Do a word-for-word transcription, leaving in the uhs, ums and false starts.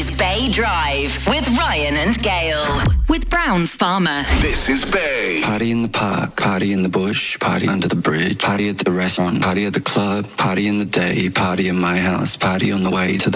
is Bay Drive with Ryan and Gail. With Brown's Farmer. This is Bay. Party in the park, party in the bush, party under the bridge, party at the restaurant, party at the club, party in the day, party in my house, party on the way to the